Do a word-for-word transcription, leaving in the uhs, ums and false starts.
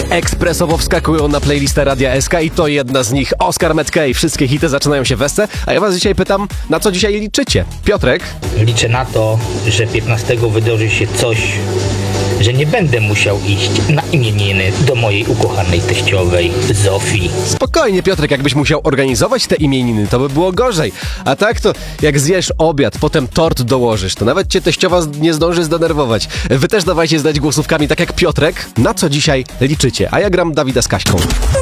ekspresowo wskakują na playlistę Radia S K i to jedna z nich. Oskar Metke i wszystkie hity zaczynają się w Esce, a ja was dzisiaj pytam, na co dzisiaj liczycie? Piotrek? Liczę na to, że piętnastego wydarzy się coś, że nie będę musiał iść na imieniny do mojej ukochanej teściowej Zofii. Spokojnie, Piotrek, jakbyś musiał organizować te imieniny, to by było gorzej. A tak to, jak zjesz obiad, potem tort dołożysz, to nawet cię teściowa nie zdąży zdenerwować. Wy też dawajcie znać głosówkami, tak jak Piotrek, na co dzisiaj liczycie. A ja gram Dawida z Kaśką.